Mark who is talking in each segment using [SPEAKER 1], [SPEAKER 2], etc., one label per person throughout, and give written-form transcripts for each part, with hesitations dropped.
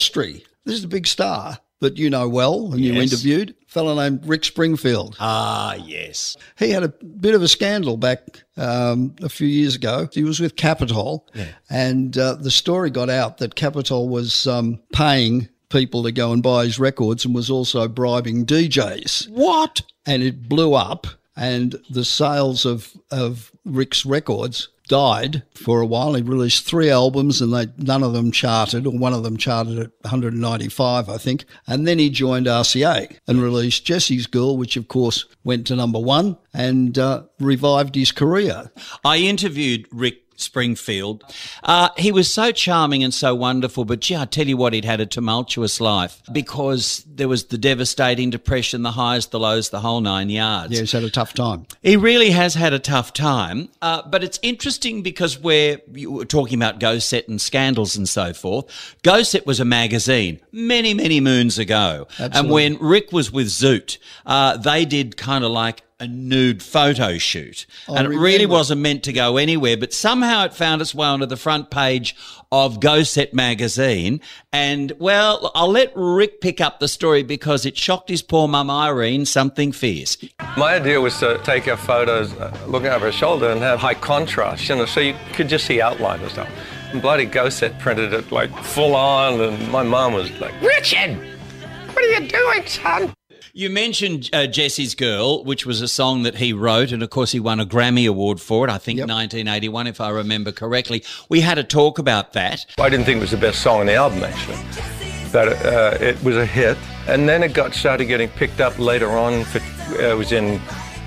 [SPEAKER 1] Street. This is a big star that you know well and you interviewed, a fellow named Rick Springfield.
[SPEAKER 2] Ah, yes.
[SPEAKER 1] He had a bit of a scandal back a few years ago. He was with Capitol, and the story got out that Capitol was paying people to go and buy his records and was also bribing DJs.
[SPEAKER 2] What?
[SPEAKER 1] And it blew up, and the sales of Rick's records died for a while. He released 3 albums and none of them charted, or one of them charted at 195, I think. And then he joined RCA and released Jesse's Girl, which of course went to number 1 and revived his career.
[SPEAKER 2] I interviewed Rick Springfield. He was so charming and so wonderful, but gee, I tell you what, he'd had a tumultuous life because there was the devastating depression, the highs, the lows, the whole 9 yards.
[SPEAKER 1] Yeah, he's had a tough time.
[SPEAKER 2] He really has had a tough time, but it's interesting because you were talking about Go Set and scandals and so forth. Go Set was a magazine many, many moons ago.
[SPEAKER 1] Absolutely.
[SPEAKER 2] And when Rick was with Zoot, they did kind of like a nude photo shoot. And it really wasn't meant to go anywhere, but somehow it found its way onto the front page of Go Set magazine. And, well, I'll let Rick pick up the story because it shocked his poor mum Irene something fierce.
[SPEAKER 3] My idea was to take our photos looking over her shoulder and have high contrast, so you could just see outline and stuff. And bloody Go Set printed it like full on, and my mum was like, "Richard, what are you doing, son?"
[SPEAKER 2] You mentioned Jesse's Girl, which was a song that he wrote, and of course he won a Grammy Award for it, I think 1981, if I remember correctly. We had a talk about that.
[SPEAKER 3] I didn't think it was the best song on the album, actually. But it was a hit, and then it started getting picked up later on. It was in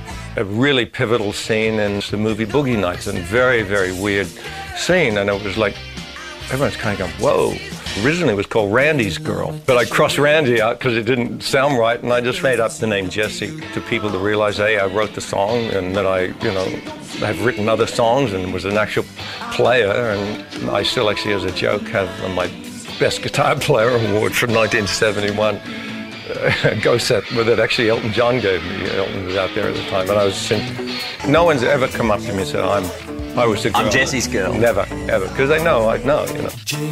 [SPEAKER 3] a really pivotal scene in the movie Boogie Nights, and very, very weird scene, and it was like, everyone's kind of going, whoa. Originally it was called Randy's Girl, but I crossed Randy out because it didn't sound right, and I just made up the name Jesse to people to realize, hey, I wrote the song, and that I have written other songs and was an actual player, and I still actually, as a joke, have my Best Guitar Player Award from 1971. Go Set, with it actually Elton John gave me. Elton was out there at the time, and I was no one's ever come up to me and said, I was the girl.
[SPEAKER 2] I'm Jesse's Girl.
[SPEAKER 3] Never, ever, because they know, I know,